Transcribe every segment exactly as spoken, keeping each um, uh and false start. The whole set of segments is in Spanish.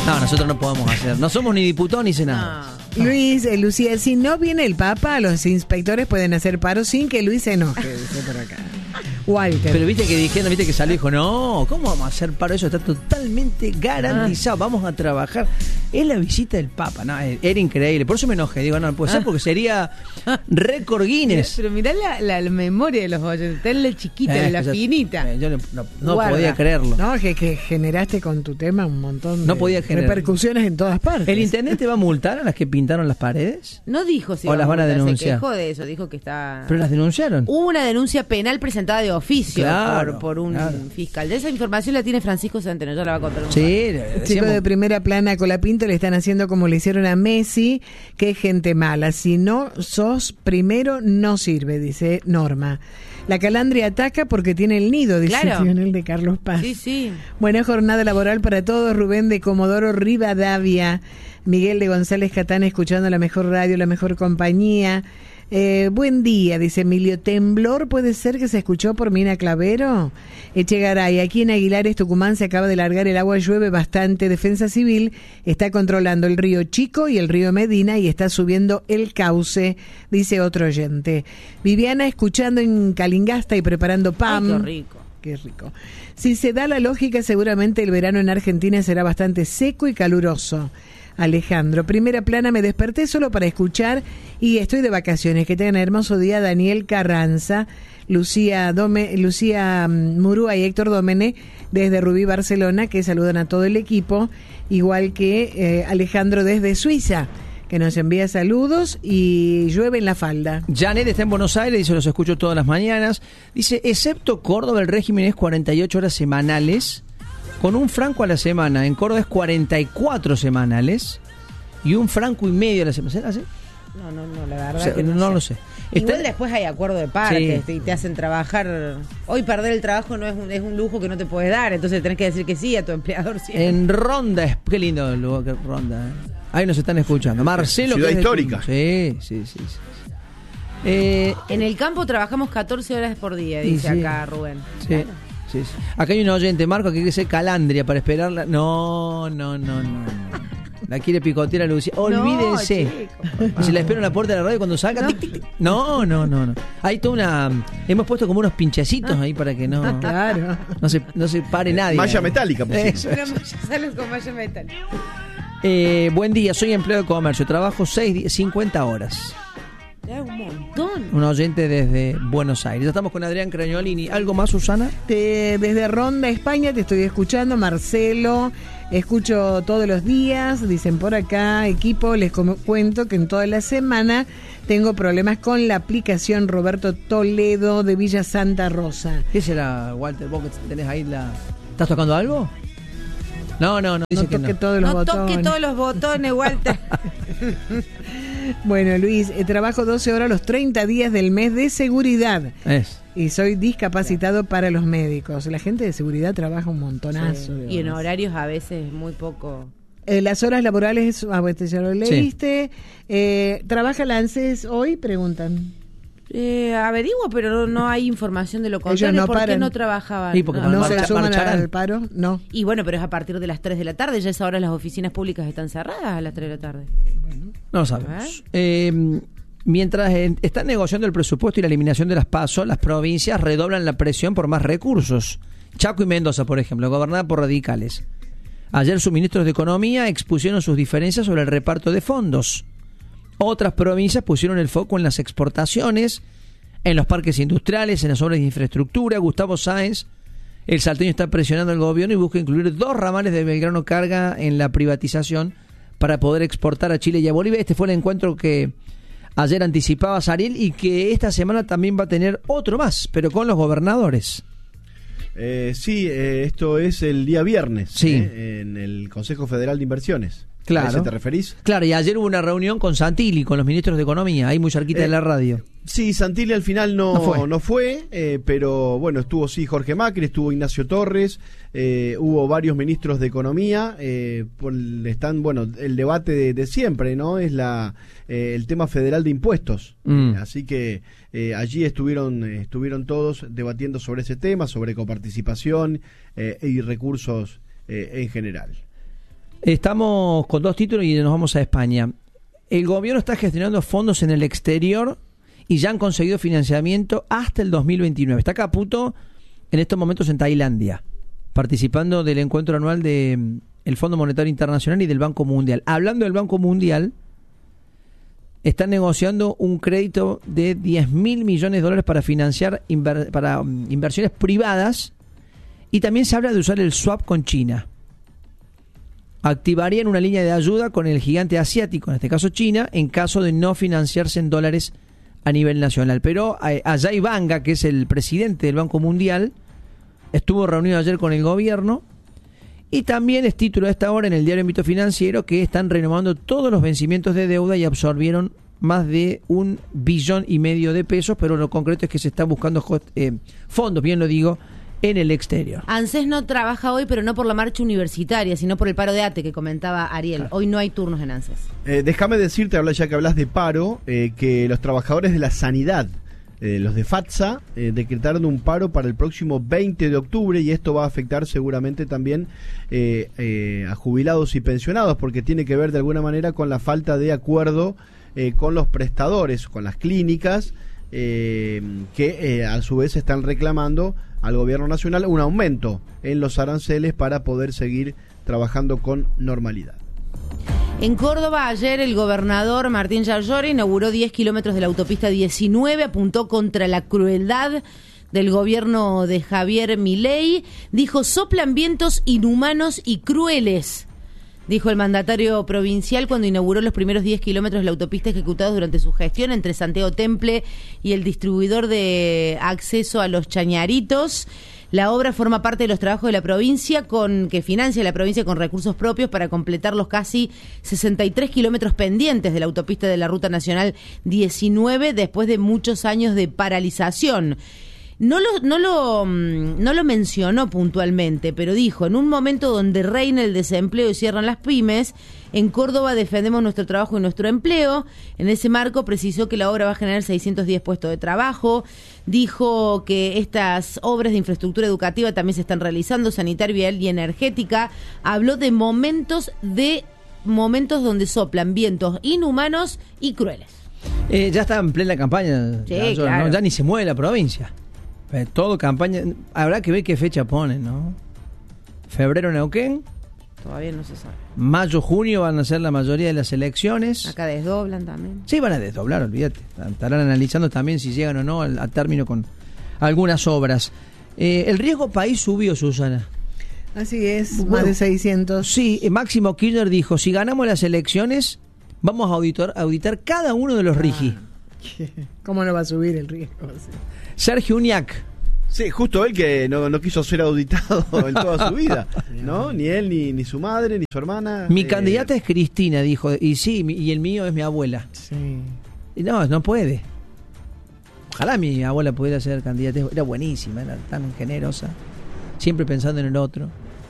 No, nosotros no podemos hacer. No somos ni diputados ni senadores. No. Luis, eh, Lucía, si no viene el Papa, los inspectores pueden hacer paro sin que Luis se enoje, dice por acá. Walter. Pero viste que dijeron, viste que salió y dijo, no, ¿cómo vamos a hacer paro? Eso está totalmente garantizado. Ah. Vamos a trabajar. Es la visita del Papa, no, era increíble. Por eso me enojé. Digo, no, no puede ser porque sería récord Guinness. Pero mirá la, la, la memoria de los oyentes. Está en la chiquita, eh, en la yo, finita. Eh, yo no, no, no podía creerlo. No, que, que generaste con tu tema un montón no de podía repercusiones en todas partes. ¿El intendente va a multar a las que pintaron las paredes? No dijo si o las van a denunciar. Se quejó de eso, dijo que está... ¿Pero las denunciaron? Hubo una denuncia penal presentada de oficio claro, por, por un claro. fiscal. De esa información la tiene Francisco Centeno, ya la va a contar. Sí, el chico de primera plana Colapinto le están haciendo como le hicieron a Messi, que es gente mala. Si no sos primero, no sirve, dice Norma. La calandria ataca porque tiene el nido, dice claro. el de Carlos Paz. Sí, sí. Buena jornada laboral para todos. Rubén de Comodoro Rivadavia. Miguel de González Catán escuchando la mejor radio, la mejor compañía. Eh, buen día, dice Emilio. ¿Temblor puede ser que se escuchó por Mina Clavero? Echegaray, aquí en Aguilares, Tucumán, se acaba de largar el agua, llueve bastante. Defensa Civil está controlando el río Chico y el río Medina y está subiendo el cauce, dice otro oyente. Viviana escuchando en Calingasta y preparando pan. Ay, qué rico. Qué rico. Si se da la lógica, seguramente el verano en Argentina será bastante seco y caluroso. Alejandro, primera plana, me desperté solo para escuchar y estoy de vacaciones. Que tengan hermoso día. Daniel Carranza, Lucía Dome, Lucía Murúa y Héctor Dómene desde Rubí, Barcelona, que saludan a todo el equipo, igual que eh, Alejandro desde Suiza, que nos envía saludos y llueve en la falda. Janet está en Buenos Aires, dice, los escucho todas las mañanas. Dice, excepto Córdoba, el régimen es cuarenta y ocho horas semanales, con un franco a la semana. En Córdoba es cuarenta y cuatro semanales y un franco y medio a la semana. ¿Será así? No, no, no, la verdad O sea, que no, no sé. lo sé. Igual Está... después hay acuerdo de partes, sí. y te hacen trabajar. Hoy perder el trabajo no es un, es un lujo que no te puedes dar, entonces tenés que decir que sí a tu empleador siempre. En Ronda, qué lindo el lugar que Ronda. ¿eh? Ahí nos están escuchando. Marcelo. Ciudad que histórica. De... Sí, sí, sí. sí. Eh, en el campo trabajamos catorce horas por día, dice sí. acá Rubén. Sí. Claro. Sí, sí. Acá hay un oyente, Marco, que quiere ser calandria para esperarla. No, no, no, no. La quiere picotear a Lucía. Olvídense. No, chico, si la espero en la puerta de la radio cuando salga. No, tic, tic, tic. no, no, no, no. Hay toda una. Hemos puesto como unos pinchacitos ahí para que no. Claro. No se, no se pare nadie. Malla metálica, Una malla, salud con malla metálica. Eh, buen día, soy empleado de comercio. Trabajo seis, cincuenta horas. Un montón. Un oyente desde Buenos Aires. Ya estamos con Adrián Crañolini. ¿Algo más, Susana? Te, desde Ronda, España, te estoy escuchando. Marcelo, escucho todos los días. Dicen por acá, equipo, les com- cuento que en toda la semana tengo problemas con la aplicación. Roberto Toledo de Villa Santa Rosa. ¿Qué será, Walter? ¿Vos que tenés ahí la... ¿Estás tocando algo? No, no, no. Dice No toque que no. todos los no botones. toque todos los botones, Walter. Bueno, Luis, eh, trabajo doce horas los treinta días del mes de seguridad. Es. Y soy discapacitado para los médicos. La gente de seguridad trabaja un montonazo. Sí. Y en horarios a veces muy poco. Eh, las horas laborales, ah, este ya lo leíste. Sí. Eh, ¿Trabaja la ANSES hoy? Preguntan. Eh, averiguo, pero no, no hay información de lo contrario. No ¿Por paran. qué no trabajaban? Sí, porque No, no marcha, se suman marcharán. al paro, no. Y bueno, pero es a partir de las tres de la tarde. Ya a esa hora las oficinas públicas están cerradas a las tres de la tarde. No lo sabemos. Eh, mientras eh, están negociando el presupuesto y la eliminación de las PASO, las provincias redoblan la presión por más recursos. Chaco y Mendoza, por ejemplo, gobernada por radicales. Ayer sus ministros de Economía expusieron sus diferencias sobre el reparto de fondos. Otras provincias pusieron el foco en las exportaciones, en los parques industriales, en las obras de infraestructura. Gustavo Sáenz, el salteño, está presionando al gobierno y busca incluir dos ramales de Belgrano Carga en la privatización para poder exportar a Chile y a Bolivia. Este fue el encuentro que ayer anticipaba Sariel y que esta semana también va a tener otro más, pero con los gobernadores. Eh, sí, eh, esto es el día viernes, sí. eh, en el Consejo Federal de Inversiones. Claro. ¿A ese te referís? Claro, y ayer hubo una reunión con Santilli, con los ministros de Economía, ahí muy cerquita eh, de la radio. Sí, Santilli al final no, no fue, no fue eh, pero bueno, estuvo sí Jorge Macri, estuvo Ignacio Torres, eh, hubo varios ministros de Economía, eh, por, están, bueno, el debate de, de siempre, ¿no? Es la eh, el tema federal de impuestos. Mm. Eh, así que eh, allí estuvieron, eh, estuvieron todos debatiendo sobre ese tema, sobre coparticipación eh, y recursos eh, en general. Estamos con dos títulos y nos vamos a España. El gobierno está gestionando fondos en el exterior y ya han conseguido financiamiento hasta el dos mil veintinueve. Está Caputo en estos momentos en Tailandia, participando del encuentro anual del Fondo Monetario Internacional y del Banco Mundial. Hablando del Banco Mundial, están negociando un crédito de diez mil millones de dólares para financiar inver- para um, inversiones privadas, y también se habla de usar el swap con China. Activarían una línea de ayuda con el gigante asiático, en este caso China, en caso de no financiarse en dólares a nivel nacional. Pero eh, Ajay Banga, que es el presidente del Banco Mundial, estuvo reunido ayer con el gobierno, y también es título a esta hora en el diario Ámbito Financiero que están renovando todos los vencimientos de deuda y absorbieron más de un billón y medio de pesos, pero lo concreto es que se está buscando eh, fondos, bien lo digo, en el exterior. ANSES no trabaja hoy, pero no por la marcha universitaria, sino por el paro de ATE que comentaba Ariel. Hoy no hay turnos en ANSES. Eh, déjame decirte, habla ya que hablas de paro, eh, que los trabajadores de la sanidad, eh, los de FATSA, eh, decretaron un paro para el próximo veinte de octubre, y esto va a afectar seguramente también eh, eh, a jubilados y pensionados, porque tiene que ver de alguna manera con la falta de acuerdo eh, con los prestadores, con las clínicas, eh, que eh, a su vez están reclamando al gobierno nacional un aumento en los aranceles para poder seguir trabajando con normalidad. En Córdoba, ayer el gobernador Martín Yarlora inauguró diez kilómetros de la autopista diecinueve, apuntó contra la crueldad del gobierno de Javier Milei, dijo: soplan vientos inhumanos y crueles, dijo el mandatario provincial cuando inauguró los primeros diez kilómetros de la autopista ejecutados durante su gestión entre Santiago Temple y el distribuidor de acceso a los Chañaritos. La obra forma parte de los trabajos de la provincia, con que financia la provincia con recursos propios para completar los casi sesenta y tres kilómetros pendientes de la autopista de la Ruta Nacional diecinueve después de muchos años de paralización. No lo, no lo, no lo mencionó puntualmente, pero dijo: en un momento donde reina el desempleo y cierran las pymes, en Córdoba defendemos nuestro trabajo y nuestro empleo. En ese marco precisó que la obra va a generar seiscientos diez puestos de trabajo. Dijo que estas obras de infraestructura educativa también se están realizando, sanitaria, vial y energética. Habló de momentos de momentos donde soplan vientos inhumanos y crueles. Eh, ya está en plena campaña, Sí, ya, claro. ¿no? Ya ni se mueve la provincia. Eh, todo campaña, habrá que ver qué fecha ponen, ¿no? Febrero Neuquén, Todavía no se sabe. mayo, junio van a ser la mayoría de las elecciones. Acá desdoblan también. Sí, van a desdoblar, olvídate. Estarán analizando también si llegan o no al, a término con algunas obras. Eh, el riesgo país subió, Susana. Así es, Bueno, más de seiscientos. Sí, eh, Máximo Kirchner dijo: si ganamos las elecciones, vamos a auditor, auditar cada uno de los RIGI. ¿Cómo no va a subir el riesgo? Sí. Sergio Uñac. Sí, justo él que no, no quiso ser auditado en toda su vida, ¿no? Ni él, ni, ni su madre, ni su hermana. Mi eh, candidata es Cristina, dijo. Y sí, mi- y el mío es mi abuela. Sí. Y no, no puede. Ojalá mi abuela pudiera ser candidata. Era buenísima, era tan generosa. Siempre pensando en el otro.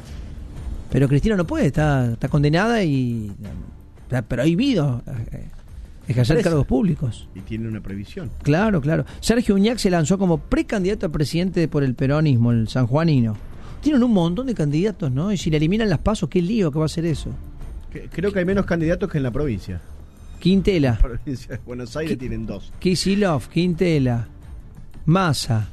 Pero Cristina no puede, está, está condenada y... Está prohibido eh, ejercer Presa. cargos públicos. Y tiene una previsión. Claro, claro. Sergio Uñac se lanzó como precandidato a presidente por el peronismo, el sanjuanino. Tienen un montón de candidatos, ¿no? Y si le eliminan las pasos, qué lío que va a ser eso. Que- Creo que hay menos candidatos que en la provincia. Quintela, La provincia de Buenos Aires tienen dos. Kicillof, Quintela, Massa,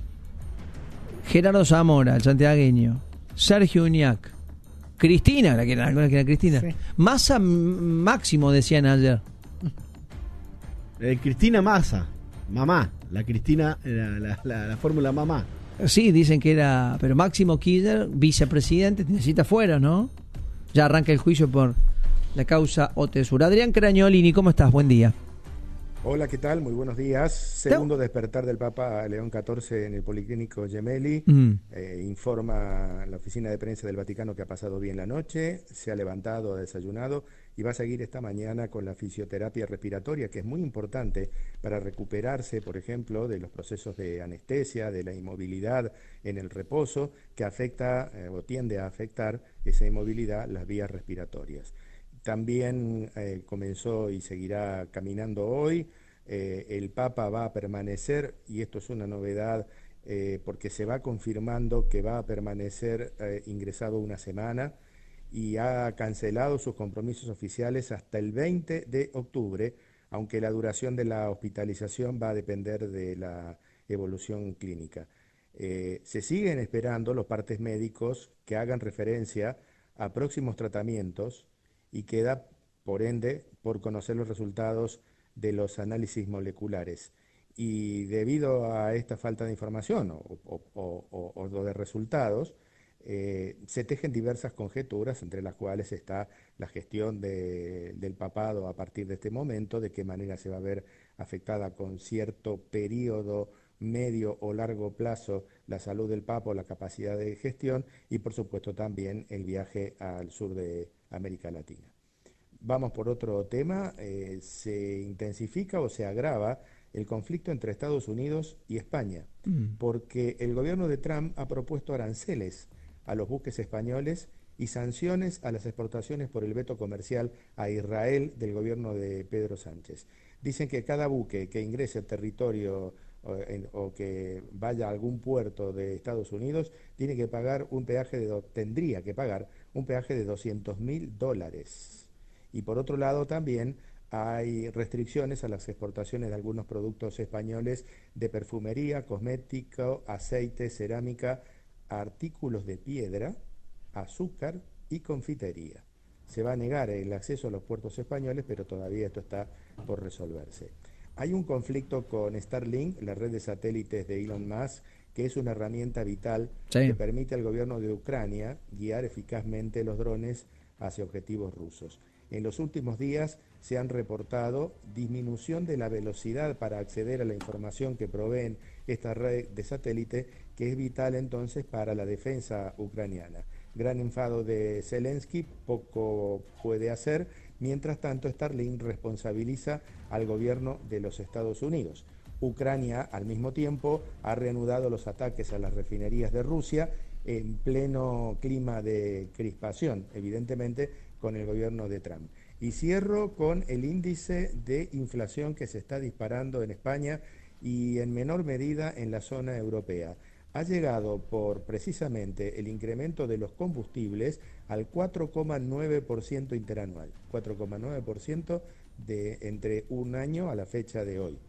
Gerardo Zamora, el santiagueño, Sergio Uñac, Cristina, la que era, la que era Cristina. Sí. Massa m- máximo, decían ayer. Eh, Cristina Massa, mamá. La Cristina, la, la, la, la fórmula mamá. Sí, dicen que era, pero Máximo Kirchner, vicepresidente, necesita fuera, ¿no? Ya arranca el juicio por la causa Otesur. Adrián Crañolini, ¿cómo estás? Buen día. Hola, ¿qué tal? Muy buenos días. Segundo despertar del Papa León catorce en el Policlínico Gemelli. Mm. Eh, informa la oficina de prensa del Vaticano que ha pasado bien la noche, se ha levantado, ha desayunado y va a seguir esta mañana con la fisioterapia respiratoria, que es muy importante para recuperarse, por ejemplo, de los procesos de anestesia, de la inmovilidad en el reposo, que afecta eh, o tiende a afectar esa inmovilidad las vías respiratorias. También eh, comenzó y seguirá caminando hoy. Eh, el Papa va a permanecer, y esto es una novedad, eh, porque se va confirmando que va a permanecer eh, ingresado una semana, y ha cancelado sus compromisos oficiales hasta el veinte de octubre, aunque la duración de la hospitalización va a depender de la evolución clínica. Eh, se siguen esperando los partes médicos que hagan referencia a próximos tratamientos y queda, por ende, por conocer los resultados de los análisis moleculares. Y debido a esta falta de información o, o, o, o, o de resultados, eh, se tejen diversas conjeturas, entre las cuales está la gestión de, del papado a partir de este momento, de qué manera se va a ver afectada con cierto periodo medio o largo plazo la salud del Papa o la capacidad de gestión, y por supuesto también el viaje al sur de América Latina. Vamos por otro tema. Eh, se intensifica o se agrava el conflicto entre Estados Unidos y España, mm. porque el gobierno de Trump ha propuesto aranceles a los buques españoles y sanciones a las exportaciones por el veto comercial a Israel del gobierno de Pedro Sánchez. Dicen que cada buque que ingrese al territorio o, en, o que vaya a algún puerto de Estados Unidos tiene que pagar un peaje de do, tendría que pagar un peaje de doscientos mil dólares. Y por otro lado también hay restricciones a las exportaciones de algunos productos españoles de perfumería, cosmético, aceite, cerámica, artículos de piedra, azúcar y confitería. Se va a negar el acceso a los puertos españoles, pero todavía esto está por resolverse. Hay un conflicto con Starlink, la red de satélites de Elon Musk, que es una herramienta vital sí. que permite al gobierno de Ucrania guiar eficazmente los drones hacia objetivos rusos. En los últimos días se han reportado disminución de la velocidad para acceder a la información que proveen esta red de satélite, que es vital entonces para la defensa ucraniana. Gran enfado de Zelensky, poco puede hacer. Mientras tanto, Starlink responsabiliza al gobierno de los Estados Unidos. Ucrania, al mismo tiempo, ha reanudado los ataques a las refinerías de Rusia en pleno clima de crispación, evidentemente, con el gobierno de Trump. Y cierro con el índice de inflación que se está disparando en España y en menor medida en la zona europea. Ha llegado por precisamente el incremento de los combustibles al cuatro coma nueve por ciento interanual, cuatro coma nueve por ciento de entre un año a la fecha de hoy.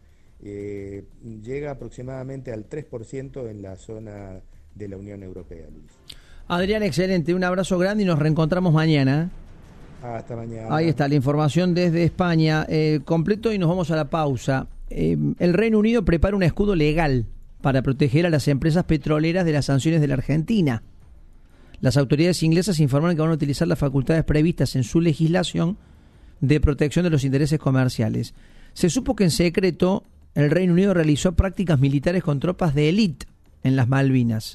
Eh, llega aproximadamente al tres por ciento en la zona de la Unión Europea, Luis. Adrián, excelente, un abrazo grande y nos reencontramos mañana. Hasta mañana. Ahí está la información desde España, eh, completo, y nos vamos a la pausa. Eh, el Reino Unido prepara un escudo legal para proteger a las empresas petroleras de las sanciones de la Argentina. Las autoridades inglesas informaron que van a utilizar las facultades previstas en su legislación de protección de los intereses comerciales. Se supo que en secreto el Reino Unido realizó prácticas militares con tropas de élite en las Malvinas.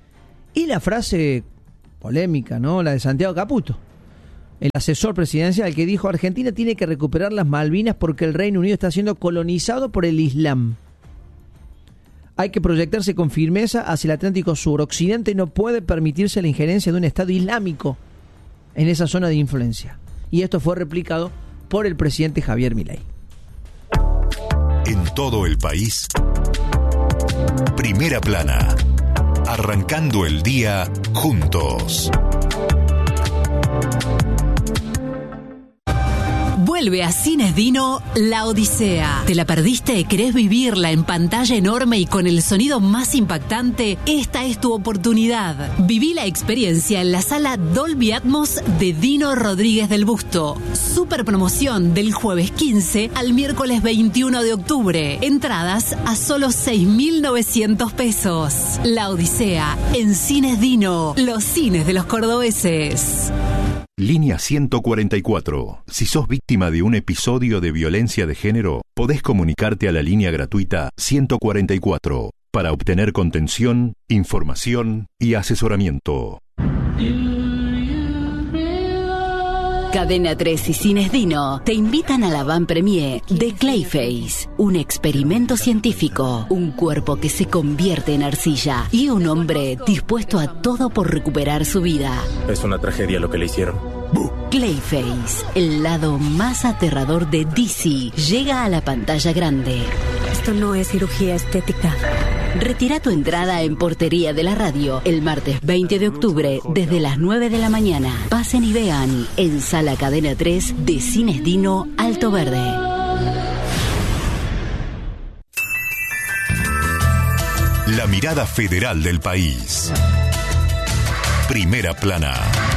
Y la frase polémica, ¿no? La de Santiago Caputo, el asesor presidencial, que dijo: Argentina tiene que recuperar las Malvinas porque el Reino Unido está siendo colonizado por el Islam. Hay que proyectarse con firmeza hacia el Atlántico Sur. Occidente no puede permitirse la injerencia de un Estado islámico en esa zona de influencia. Y esto fue replicado por el presidente Javier Milei. En todo el país, Primera Plana, arrancando el día juntos. Vuelve a Cines Dino La Odisea. ¿Te la perdiste? ¿Querés vivirla en pantalla enorme y con el sonido más impactante? Esta es tu oportunidad. Viví la experiencia en la sala Dolby Atmos de Dino Rodríguez del Busto. Super promoción del jueves quince al miércoles veintiuno de octubre. Entradas a solo seis mil novecientos pesos. La Odisea en Cines Dino, los cines de los cordobeses. Línea ciento cuarenta y cuatro. Si sos víctima de un episodio de violencia de género, podés comunicarte a la línea gratuita ciento cuarenta y cuatro para obtener contención, información y asesoramiento. Cadena tres y Cines Dino te invitan a la Van Premier de Clayface, un experimento científico, un cuerpo que se convierte en arcilla y un hombre dispuesto a todo por recuperar su vida. Es una tragedia lo que le hicieron. Clayface, el lado más aterrador de D C, llega a la pantalla grande. Esto no es cirugía estética. Retira tu entrada en Portería de la Radio el martes veinte de octubre desde las nueve de la mañana. Pasen y vean en Sala Cadena tres de Cines Dino Alto Verde. La mirada federal del país. Primera Plana.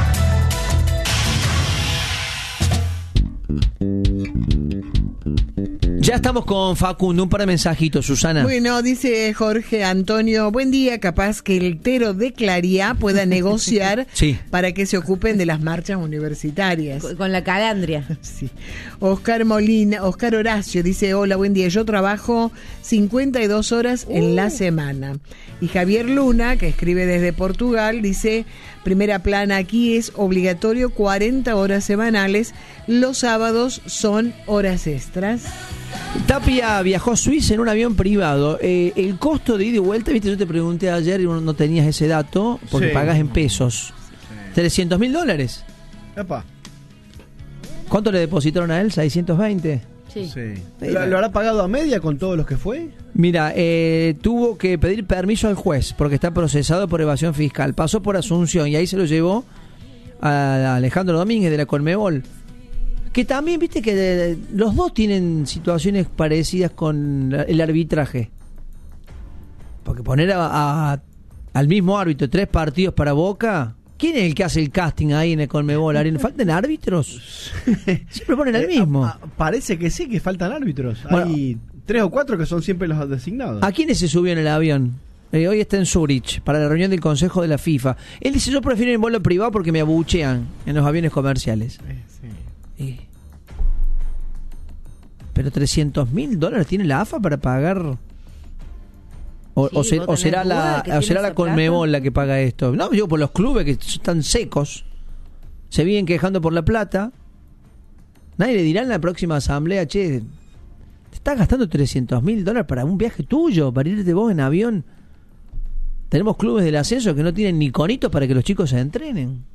Ya estamos con Facundo, un par de mensajitos, Susana. Bueno, dice Jorge Antonio, buen día, capaz que el Tero de Clariá pueda negociar sí. para que se ocupen de las marchas universitarias. Con, con la calandria. Sí. Oscar Molina, Oscar Horacio dice, hola, buen día, yo trabajo cincuenta y dos horas uh. en la semana. Y Javier Luna, que escribe desde Portugal, dice, Primera Plana, aquí es obligatorio cuarenta horas semanales, los sábados son horas extras. Tapia viajó a Suiza en un avión privado. Eh, el costo de ida y vuelta, viste, yo te pregunté ayer y no tenías ese dato, porque sí. Pagás en pesos. Sí. trescientos mil dólares. Epa. ¿Cuánto le depositaron a él? ¿seiscientos veinte? Sí. sí. ¿Lo, ¿Lo habrá pagado a media con todos los que fue? Mira, eh, tuvo que pedir permiso al juez porque está procesado por evasión fiscal. Pasó por Asunción y ahí se lo llevó a Alejandro Domínguez de la Conmebol. Que también, viste, que de, de, los dos tienen situaciones parecidas con el arbitraje. Porque poner a, a, al mismo árbitro tres partidos para Boca... ¿Quién es el que hace el casting ahí en el Conmebol? ¿Faltan árbitros? Siempre ponen al mismo. Eh, a, a, parece que sí, que faltan árbitros. Bueno, hay tres o cuatro que son siempre los designados. ¿A quiénes se subió en el avión? Eh, hoy está en Zurich para la reunión del Consejo de la FIFA. Él dice, yo prefiero ir en vuelo privado porque me abuchean en los aviones comerciales. Eh, sí. Eh. Pero trescientos mil dólares tiene la A F A para pagar... O, sí, o, ser, o será la o será la Conmebol la que paga esto. No, yo por los clubes que están secos, se vienen quejando por la plata. Nadie le dirá en la próxima asamblea, che, te estás gastando trescientos mil dólares para un viaje tuyo, para irte vos en avión. Tenemos clubes del ascenso que no tienen ni conitos para que los chicos se entrenen.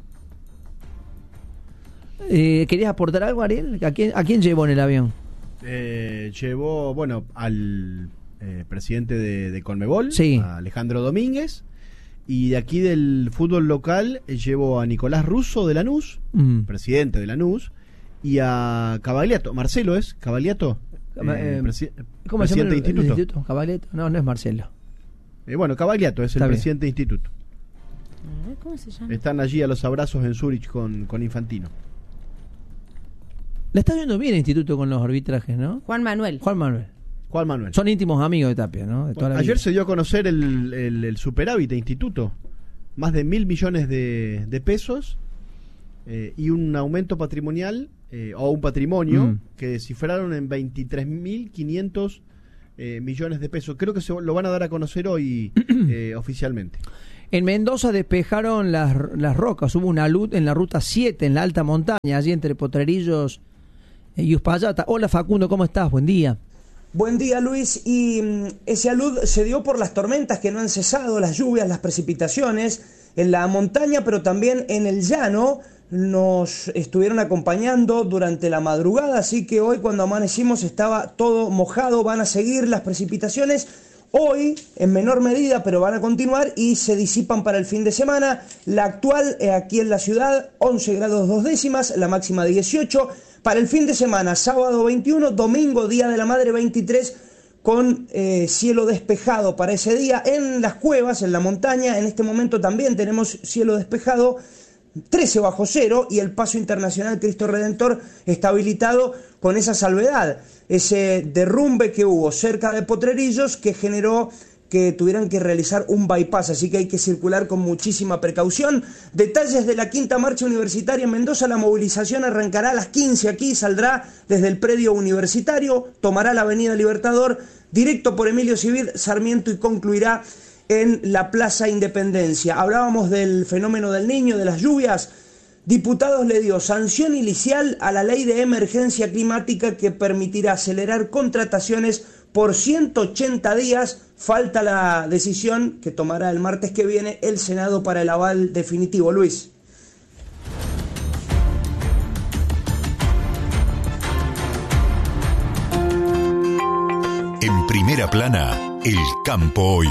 Eh, ¿Querías aportar algo, Ariel? ¿A quién, a quién llevó en el avión? Eh, llevó, bueno, al... Eh, presidente de, de Conmebol, sí. a Alejandro Domínguez, y de aquí del fútbol local eh, llevo a Nicolás Russo de Lanús, mm. presidente de Lanús, y a Cavagliato, Marcelo es, Cavagliato, eh, eh, presi- ¿cómo se llama el instituto? el instituto? Cavagliato, no, no es Marcelo. Eh, bueno, Cavagliato es el Está presidente bien. de instituto. ¿Cómo se llama? Están allí a los abrazos en Zurich con, con Infantino. Le está yendo bien el instituto con los arbitrajes, ¿no? Juan Manuel. Juan Manuel. Juan Manuel. Son íntimos amigos de Tapia, ¿no? De toda bueno, la ayer vida. se dio a conocer el, el, el superávit de instituto. Más de mil millones de, de pesos eh, y un aumento patrimonial eh, o un patrimonio mm. que cifraron en veintitrés mil quinientos eh, millones de pesos. Creo que se lo van a dar a conocer hoy eh, oficialmente. En Mendoza despejaron las, las rocas. Hubo una luz en la ruta siete, en la alta montaña, allí entre Potrerillos y Uspallata. Hola Facundo, ¿cómo estás? Buen día. Buen día, Luis. Y mmm, ese alud se dio por las tormentas que no han cesado, las lluvias, las precipitaciones en la montaña, pero también en el llano. Nos estuvieron acompañando durante la madrugada, así que hoy cuando amanecimos estaba todo mojado. Van a seguir las precipitaciones hoy en menor medida, pero van a continuar y se disipan para el fin de semana. La actual eh, aquí en la ciudad, once grados dos décimas, la máxima dieciocho. Para el fin de semana, sábado veintiuno, domingo, Día de la Madre veintitrés, con eh, cielo despejado para ese día. En las cuevas, en la montaña, en este momento también tenemos cielo despejado, trece bajo cero, y el paso internacional Cristo Redentor está habilitado con esa salvedad. Ese derrumbe que hubo cerca de Potrerillos que generó que tuvieran que realizar un bypass, así que hay que circular con muchísima precaución. Detalles de la quinta marcha universitaria en Mendoza: la movilización arrancará a las quince aquí, saldrá desde el predio universitario, tomará la avenida Libertador, directo por Emilio Civil, Sarmiento y concluirá en la Plaza Independencia. Hablábamos del fenómeno del Niño, de las lluvias. Diputados le dio sanción inicial a la ley de emergencia climática que permitirá acelerar contrataciones por ciento ochenta días. Falta la decisión que tomará el martes que viene el Senado para el aval definitivo. Luis. En Primera Plana, El Campo Hoy.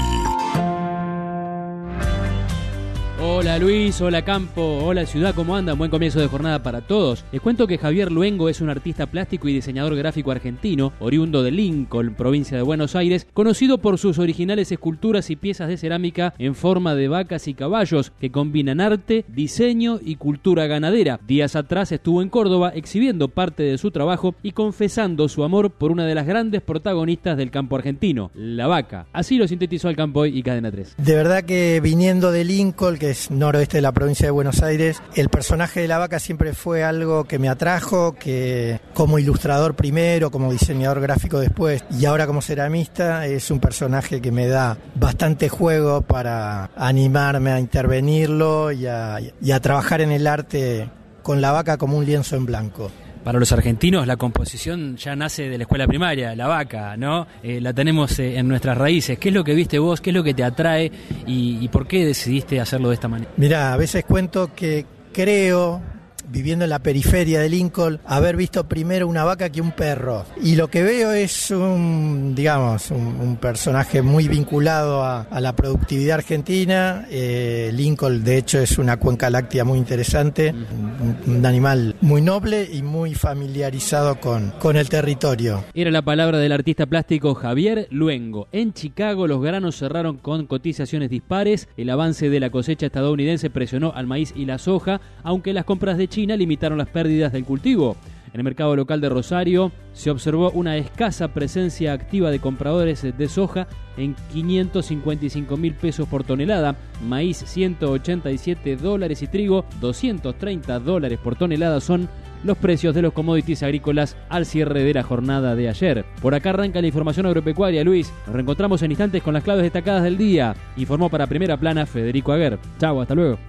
Hola Luis, hola Campo, hola Ciudad, ¿cómo andan? Buen comienzo de jornada para todos. Les cuento que Javier Luengo es un artista plástico y diseñador gráfico argentino, oriundo de Lincoln, provincia de Buenos Aires, conocido por sus originales esculturas y piezas de cerámica en forma de vacas y caballos que combinan arte, diseño y cultura ganadera. Días atrás estuvo en Córdoba exhibiendo parte de su trabajo y confesando su amor por una de las grandes protagonistas del campo argentino, la vaca. Así lo sintetizó el Campo Hoy y Cadena tres. De verdad que viniendo de Lincoln, que es noroeste de la provincia de Buenos Aires, el personaje de la vaca siempre fue algo que me atrajo, que como ilustrador primero, como diseñador gráfico después y ahora como ceramista, es un personaje que me da bastante juego para animarme a intervenirlo y a, y a trabajar en el arte con la vaca como un lienzo en blanco. Para los argentinos la composición ya nace de la escuela primaria, la vaca, ¿no? Eh, la tenemos eh, en nuestras raíces. ¿Qué es lo que viste vos? ¿Qué es lo que te atrae? ¿Y, y por qué decidiste hacerlo de esta manera? Mirá, a veces cuento que creo, viviendo en la periferia de Lincoln, haber visto primero una vaca que un perro. Y lo que veo es un, digamos, un, un personaje muy vinculado a, a la productividad argentina. Eh, Lincoln, de hecho, es una cuenca láctea muy interesante, un, un animal muy noble y muy familiarizado con, con el territorio. Era la palabra del artista plástico Javier Luengo. En Chicago los granos cerraron con cotizaciones dispares. El avance de la cosecha estadounidense presionó al maíz y la soja, aunque las compras de China limitaron las pérdidas del cultivo. En el mercado local de Rosario se observó una escasa presencia activa de compradores de soja en quinientos cincuenta y cinco mil pesos por tonelada, maíz ciento ochenta y siete dólares y trigo doscientos treinta dólares por tonelada son los precios de los commodities agrícolas al cierre de la jornada de ayer. Por acá arranca la información agropecuaria, Luis. Nos reencontramos en instantes con las claves destacadas del día. Informó para Primera Plana Federico Aguer. Chau, hasta luego.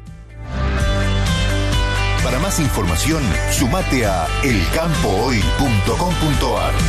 Para más información, sumate a el campo hoy punto com punto a r.